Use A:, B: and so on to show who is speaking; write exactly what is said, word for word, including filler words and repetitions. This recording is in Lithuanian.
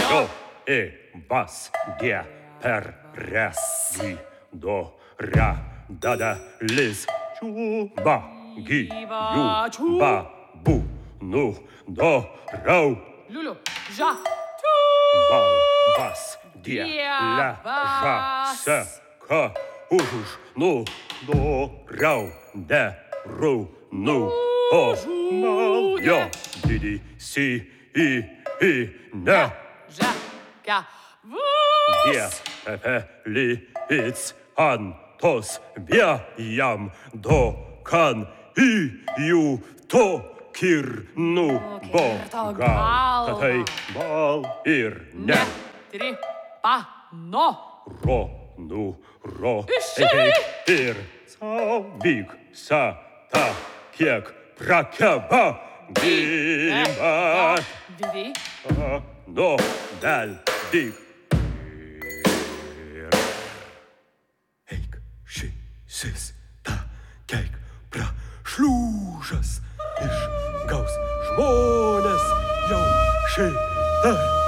A: do, e, bas, ge, per, re, gi, do, ra, da, da, lis, ču, ba, gi, ju, ba, bu, nu, do, rau,
B: Lulu, ja, tu,
A: bal, bas, dia, la, ja, se, ka, uš, nu, do, rau, de, ru, nu, o, mal, jo, didi, si, i, i, ne,
B: ja, ka,
A: dia,
B: vus,
A: pepe, li, ic, an, tos, bia, jam, do, kan, i, ju, to, kir, nu, bo,
B: kirto
A: gal,
B: galva.
A: tatai, bal, ir, ne,
B: ne, tri, pa, no,
A: ro, nu, ro,
B: Išeik!
A: ir, sau, vyk, sa, ta, kiek, prakeba, gyma,
B: dvi,
A: a, no, del, dyk, ir, eik, ši, sis, ta, keik, pra, šliūžas, išgaus žmonės jau ši.